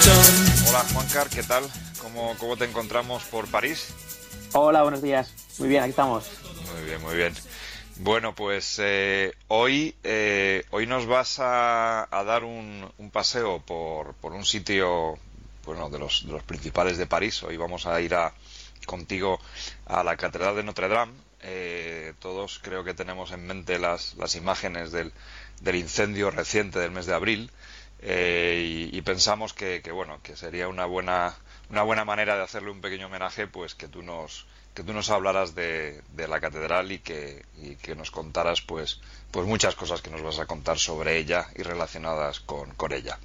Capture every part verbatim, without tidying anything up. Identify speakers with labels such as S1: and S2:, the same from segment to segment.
S1: Hola Juancar, ¿qué tal? ¿Cómo, cómo te encontramos por París?
S2: Hola, buenos días. Muy bien, aquí estamos.
S1: Muy bien, muy bien. Bueno, pues eh, hoy eh, hoy nos vas a, a dar un, un paseo por, por un sitio, bueno, de los, de los principales de París. Hoy vamos a ir a, contigo a la Catedral de Notre Dame. Eh, todos creo que tenemos en mente las, las imágenes del, del incendio reciente del mes de abril. Eh, y, y pensamos que, que bueno que sería una buena una buena manera de hacerle un pequeño homenaje, pues que tú nos que tú nos hablaras de, de la catedral y que y que nos contaras pues pues muchas cosas que nos vas a contar sobre ella y relacionadas con, con ella.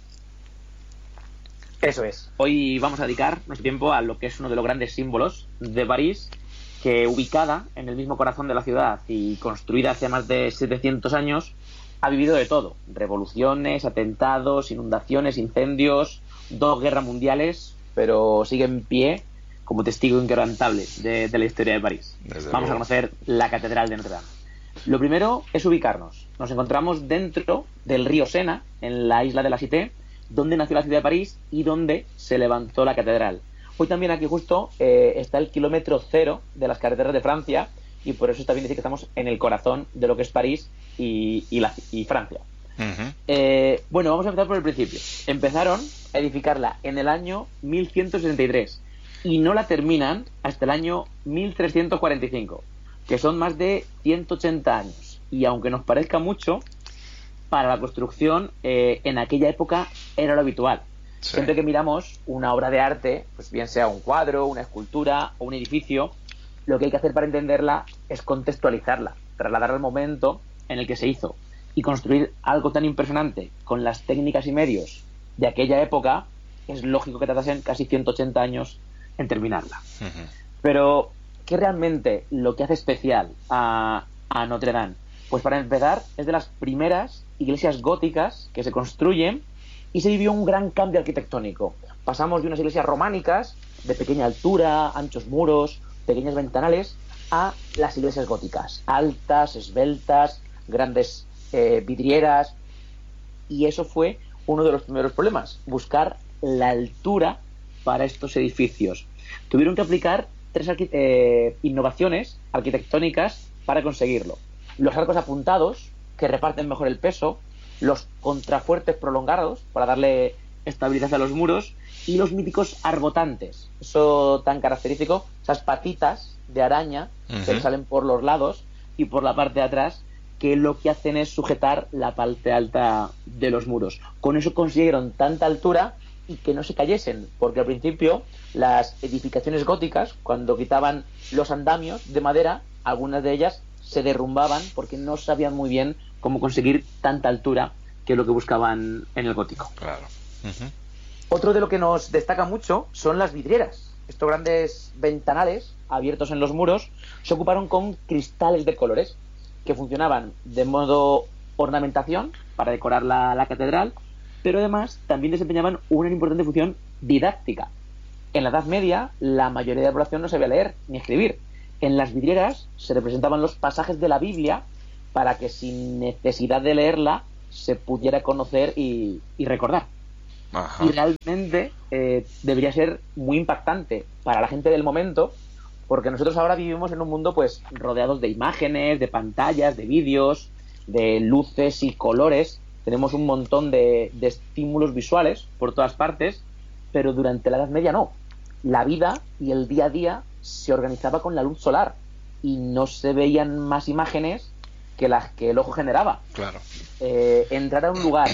S2: Eso es. Hoy vamos a dedicar nuestro tiempo a lo que es uno de los grandes símbolos de París, que ubicada en el mismo corazón de la ciudad y construida hace más de setecientos años, ha vivido de todo: revoluciones, atentados, inundaciones, incendios, dos guerras mundiales, pero sigue en pie como testigo inquebrantable de, de la historia de París.
S1: Desde
S2: Vamos
S1: luego.
S2: a conocer la Catedral de Notre Dame. Lo primero es ubicarnos. Nos encontramos dentro del río Sena, en la isla de la Cité, donde nació la ciudad de París y donde se levantó la catedral. Hoy también aquí justo eh, está el kilómetro cero de las carreteras de Francia, y por eso está bien decir que estamos en el corazón de lo que es París y, y, la, y Francia.
S1: Uh-huh.
S2: Eh, bueno, vamos a empezar por el principio. Empezaron a edificarla en el año mil ciento sesenta y tres y no la terminan hasta el año mil trescientos cuarenta y cinco, que son más de ciento ochenta años. Y aunque nos parezca mucho, para la construcción eh, en aquella época era lo habitual. Sí. Siempre que miramos una obra de arte, pues bien sea un cuadro, una escultura o un edificio, lo que hay que hacer para entenderla es contextualizarla, trasladarla al momento en el que se hizo, y construir algo tan impresionante con las técnicas y medios de aquella época. Es lógico que tardasen casi ciento ochenta años en terminarla. Uh-huh. Pero, ¿qué realmente lo que hace especial a, a Notre Dame? Pues para empezar, es de las primeras iglesias góticas que se construyen y se vivió un gran cambio arquitectónico. Pasamos de unas iglesias románicas de pequeña altura, anchos muros, pequeñas ventanales, a las iglesias góticas, altas, esbeltas, grandes eh, vidrieras. Y eso fue uno de los primeros problemas: buscar la altura para estos edificios. Tuvieron que aplicar tres arqui- eh, innovaciones arquitectónicas para conseguirlo: los arcos apuntados, que reparten mejor el peso; los contrafuertes prolongados, para darle estabilidad a los muros; y los míticos arbotantes, eso tan característico, esas patitas de araña uh-huh. que salen por los lados y por la parte de atrás, que lo que hacen es sujetar la parte alta de los muros. Con eso consiguieron tanta altura y que no se cayesen, porque al principio las edificaciones góticas, cuando quitaban los andamios de madera, algunas de ellas se derrumbaban porque no sabían muy bien cómo conseguir tanta altura, que es lo que buscaban en el gótico.
S1: Claro. Uh-huh.
S2: Otro de lo que nos destaca mucho son las vidrieras. Estos grandes ventanales abiertos en los muros se ocuparon con cristales de colores que funcionaban de modo ornamentación para decorar la, la catedral, pero además también desempeñaban una importante función didáctica. En la Edad Media la mayoría de la población no sabía leer ni escribir. En las vidrieras se representaban los pasajes de la Biblia para que sin necesidad de leerla se pudiera conocer y, y recordar. Ajá. Y realmente eh, debería ser muy impactante para la gente del momento, porque nosotros ahora vivimos en un mundo pues rodeados de imágenes, de pantallas, de vídeos, de luces y colores. Tenemos un montón de, de estímulos visuales por todas partes, pero durante la Edad Media no. La vida y el día a día se organizaba con la luz solar y no se veían más imágenes que las que el ojo generaba.
S1: Claro.
S2: Eh, entrar a un lugar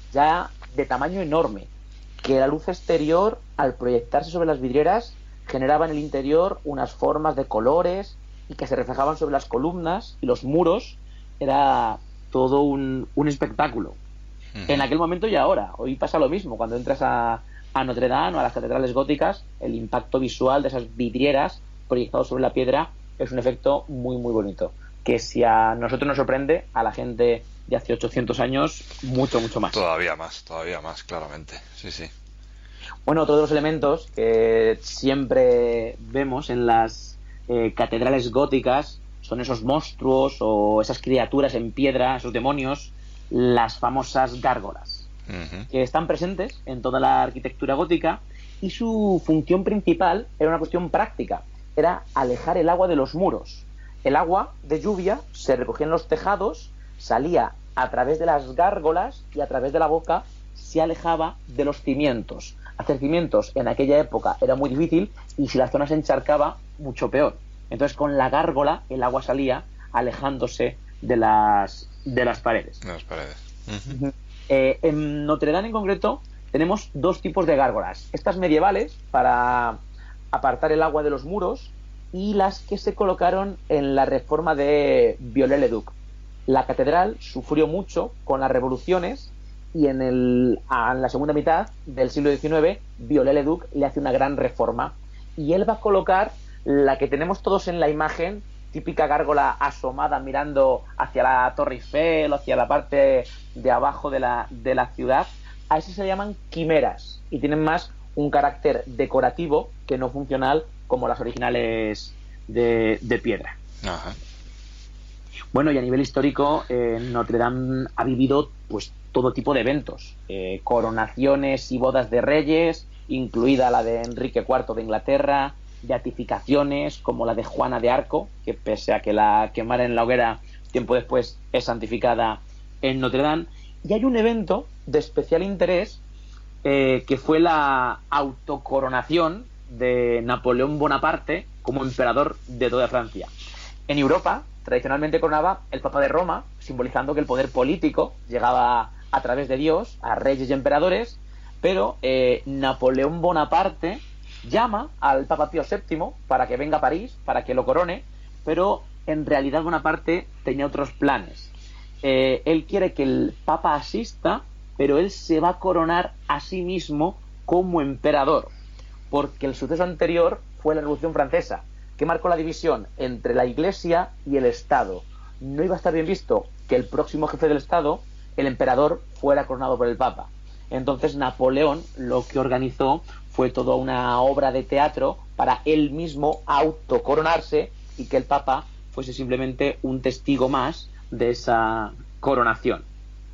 S2: ya de tamaño enorme, que la luz exterior, al proyectarse sobre las vidrieras, generaba en el interior unas formas de colores y que se reflejaban sobre las columnas y los muros, era todo un, un espectáculo. Uh-huh. En aquel momento y ahora. Hoy pasa lo mismo. Cuando entras a, a Notre Dame o a las catedrales góticas, el impacto visual de esas vidrieras proyectadas sobre la piedra es un efecto muy muy bonito, que si a nosotros nos sorprende, a la gente de hace ochocientos años mucho mucho más.
S1: Todavía más, todavía más, claramente. Sí, sí.
S2: Bueno, otro de los elementos que siempre vemos en las eh, catedrales góticas son esos monstruos o esas criaturas en piedra, esos demonios, las famosas gárgolas.
S1: Uh-huh.
S2: que están presentes en toda la arquitectura gótica, y su función principal era una cuestión práctica, era alejar el agua de los muros. El agua de lluvia se recogía en los tejados, salía a través de las gárgolas y a través de la boca se alejaba de los cimientos. Hacer cimientos en aquella época era muy difícil, y si la zona se encharcaba, mucho peor. Entonces con la gárgola el agua salía alejándose de las, de las paredes.
S1: De las paredes. Uh-huh.
S2: Eh, en Notre Dame en concreto tenemos dos tipos de gárgolas: estas medievales para apartar el agua de los muros, y las que se colocaron en la reforma de Viollet-le-Duc. La catedral sufrió mucho con las revoluciones, y en, el, en la segunda mitad del siglo diecinueve Viollet-le-Duc le hace una gran reforma, y él va a colocar la que tenemos todos en la imagen, típica gárgola asomada mirando hacia la Torre Eiffel, hacia la parte de abajo de la, de la ciudad. A esas se llaman quimeras, y tienen más un carácter decorativo que no funcional como las originales de, de piedra.
S1: Ajá.
S2: Bueno, y a nivel histórico, eh, Notre Dame ha vivido pues todo tipo de eventos, eh, coronaciones y bodas de reyes, incluida la de Enrique cuarto de Inglaterra, beatificaciones como la de Juana de Arco, que pese a que la quemara en la hoguera, tiempo después es santificada en Notre Dame. Y hay un evento de especial interés, eh, que fue la autocoronación de Napoleón Bonaparte como emperador de toda Francia. En Europa, tradicionalmente coronaba el Papa de Roma, simbolizando que el poder político llegaba a través de Dios a reyes y emperadores, pero eh, Napoleón Bonaparte llama al Papa Pío séptimo para que venga a París, para que lo corone, pero en realidad Bonaparte tenía otros planes. Eh, él quiere que el Papa asista, pero él se va a coronar a sí mismo como emperador, porque el suceso anterior fue la Revolución Francesa, que marcó la división entre la Iglesia y el Estado. No iba a estar bien visto que el próximo jefe del Estado, el emperador, fuera coronado por el Papa. Entonces Napoleón lo que organizó fue toda una obra de teatro para él mismo autocoronarse, y que el Papa fuese simplemente un testigo más de esa coronación.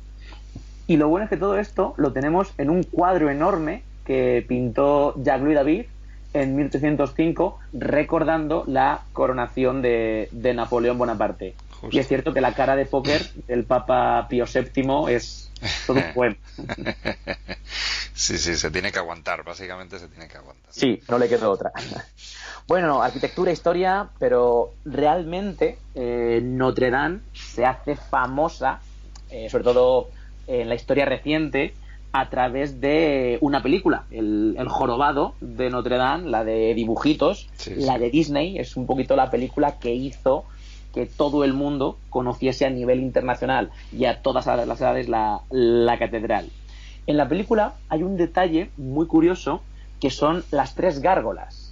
S2: Y lo bueno es que todo esto lo tenemos en un cuadro enorme que pintó Jacques-Louis David en mil ochocientos cinco, recordando la coronación de, de Napoleón Bonaparte. Justo. Y es cierto que la cara de póker del Papa Pío séptimo es todo un poema.
S1: Sí, sí, se tiene que aguantar, básicamente se tiene que aguantar.
S2: Sí, no le queda otra. Bueno, arquitectura, historia, pero realmente eh, Notre Dame se hace famosa, eh, sobre todo en la historia reciente, a través de una película, el, el Jorobado de Notre Dame, la de dibujitos, sí, la sí. de Disney. Es un poquito la película que hizo que todo el mundo conociese a nivel internacional y a todas las edades la, la catedral. En la película hay un detalle muy curioso, que son las tres gárgolas.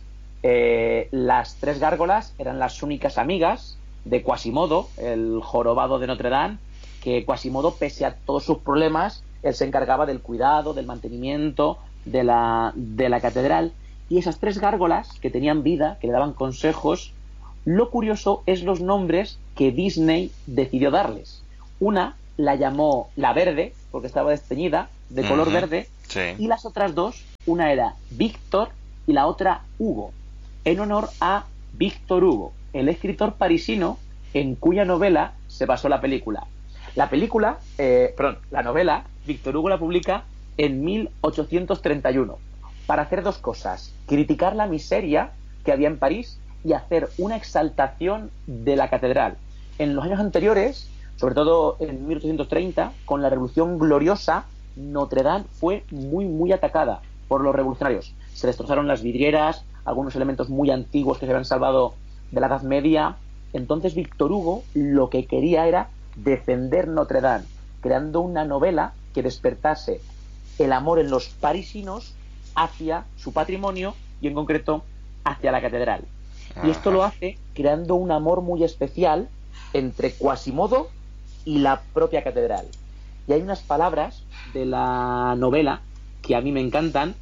S2: Eh, las tres gárgolas eran las únicas amigas de Quasimodo, el jorobado de Notre Dame, que Quasimodo, pese a todos sus problemas, él se encargaba del cuidado, del mantenimiento de la, de la catedral. Y esas tres gárgolas que tenían vida, que le daban consejos, lo curioso es los nombres que Disney decidió darles. Una la llamó la Verde, porque estaba desteñida, de uh-huh. color verde,
S1: sí.
S2: y las otras dos, una era Víctor y la otra Hugo, en honor a Víctor Hugo, el escritor parisino en cuya novela se basó la película. La película, eh, perdón, la novela, Víctor Hugo la publica en mil ochocientos treinta y uno, para hacer dos cosas: criticar la miseria que había en París y hacer una exaltación de la catedral. En los años anteriores, sobre todo en mil ochocientos treinta, con la Revolución Gloriosa, Notre Dame fue muy, muy atacada por los revolucionarios. Se destrozaron las vidrieras, algunos elementos muy antiguos que se habían salvado de la Edad Media. Entonces Víctor Hugo lo que quería era defender Notre Dame, creando una novela que despertase el amor en los parisinos hacia su patrimonio y en concreto hacia la catedral. Y esto lo hace creando un amor muy especial entre Quasimodo y la propia catedral. Y hay unas palabras de la novela que a mí me encantan,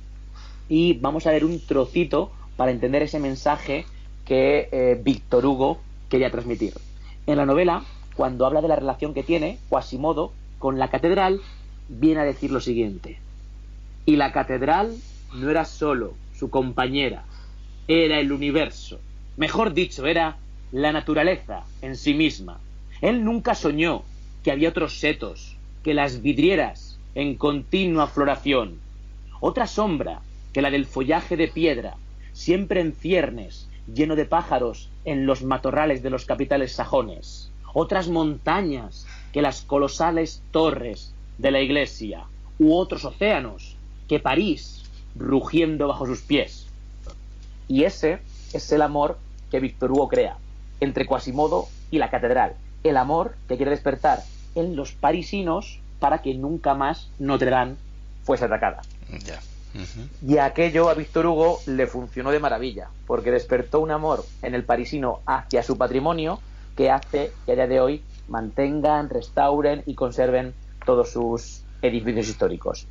S2: y vamos a ver un trocito para entender ese mensaje que eh, Víctor Hugo quería transmitir. En la novela, cuando habla de la relación que tiene Quasimodo con la catedral, viene a decir lo siguiente: y la catedral no era solo su compañera, era el universo. Mejor dicho, era la naturaleza en sí misma. Él nunca soñó que había otros setos, que las vidrieras en continua floración, otra sombra que la del follaje de piedra, siempre en ciernes, lleno de pájaros en los matorrales de los capitales sajones, otras montañas que las colosales torres de la iglesia, u otros océanos que París rugiendo bajo sus pies. Y ese es el amor que Víctor Hugo crea entre Quasimodo y la catedral, el amor que quiere despertar en los parisinos para que nunca más Notre Dame fuese atacada.
S1: Yeah. Uh-huh.
S2: Y aquello a Víctor Hugo le funcionó de maravilla, porque despertó un amor en el parisino hacia su patrimonio que hace que a día de hoy mantengan, restauren y conserven todos sus edificios históricos.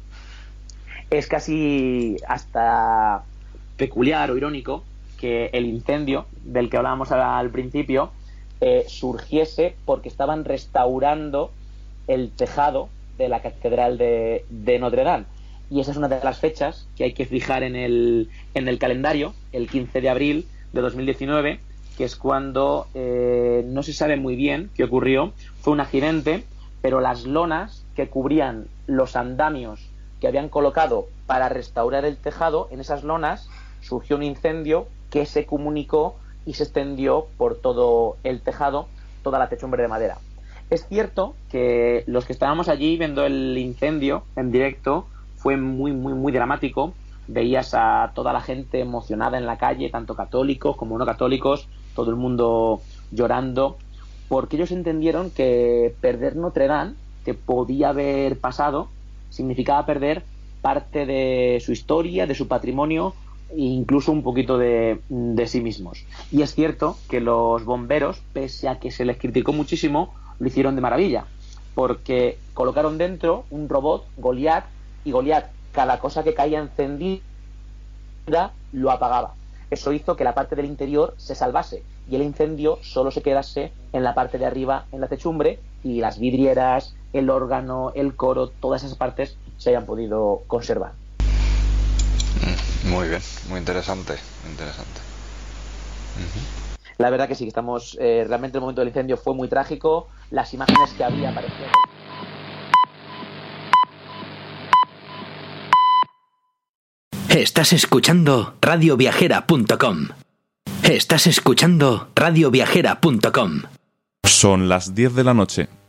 S2: Es casi hasta peculiar o irónico que el incendio del que hablábamos al principio eh, surgiese porque estaban restaurando el tejado de la catedral de, de Notre Dame. Y esa es una de las fechas que hay que fijar en el, en el calendario, el quince de abril de dos mil diecinueve, que es cuando eh, no se sabe muy bien qué ocurrió. Fue un accidente, pero las lonas que cubrían los andamios que habían colocado para restaurar el tejado, en esas lonas surgió un incendio que se comunicó y se extendió por todo el tejado, toda la techumbre de madera. Es cierto que los que estábamos allí viendo el incendio en directo fue muy, muy, muy dramático. Veías a toda la gente emocionada en la calle, tanto católicos como no católicos, todo el mundo llorando, porque ellos entendieron que perder Notre Dame, que podía haber pasado, significaba perder parte de su historia, de su patrimonio e incluso un poquito de, de sí mismos. Y es cierto que los bomberos, pese a que se les criticó muchísimo, lo hicieron de maravilla, porque colocaron dentro un robot, Goliath, y Goliath, cada cosa que caía encendida, lo apagaba. Eso hizo que la parte del interior se salvase y el incendio solo se quedase en la parte de arriba, en la techumbre, y las vidrieras, el órgano, el coro, todas esas partes se hayan podido conservar.
S1: Muy bien, muy interesante, muy interesante. Uh-huh.
S2: La verdad que sí, que estamos eh, realmente el momento del incendio fue muy trágico. Las imágenes que había parecían...
S3: Estás escuchando radio viajera punto com. Estás escuchando radio viajera punto com.
S4: Son las diez de la noche